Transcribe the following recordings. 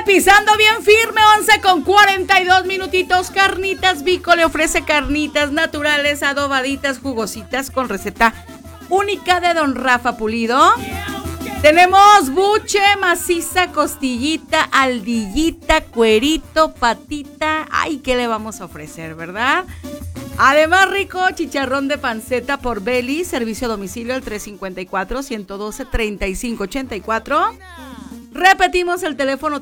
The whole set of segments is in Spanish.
pisando bien firme, 11:42 minutitos. Carnitas Vico le ofrece carnitas naturales, adobaditas, jugositas con receta única de don Rafa Pulido. Tenemos buche, maciza, costillita, aldillita, cuerito, patita. Ay, ¿qué le vamos a ofrecer, verdad? Además, rico chicharrón de panceta por Beli, servicio a domicilio al 354-112-3584. Repetimos el teléfono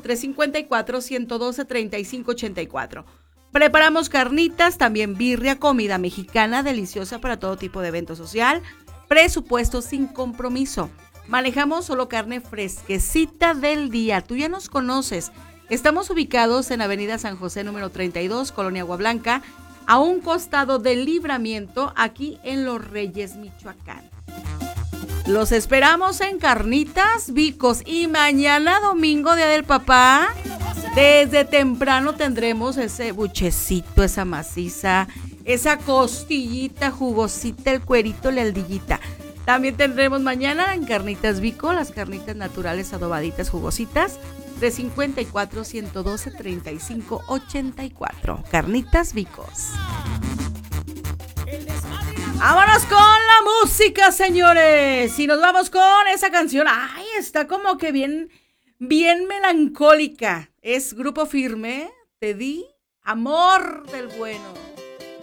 354-112-3584. Preparamos carnitas, también birria, comida mexicana deliciosa para todo tipo de evento social. Presupuesto sin compromiso. Manejamos solo carne fresquecita del día. Tú ya nos conoces. Estamos ubicados en Avenida San José, número 32, Colonia Agua Blanca, a un costado del Libramiento, aquí en Los Reyes, Michoacán. Los esperamos en Carnitas Vicos. Y mañana domingo, Día del Papá, desde temprano tendremos ese buchecito, esa maciza, esa costillita jugosita, el cuerito, la aldillita. También tendremos mañana en Carnitas Vico las carnitas naturales adobaditas jugositas de 54-112-3584. Carnitas Vicos. Vámonos con la música, señores. Y nos vamos con esa canción. Ay, está como que bien melancólica. Es Grupo Firme. Te di amor del bueno.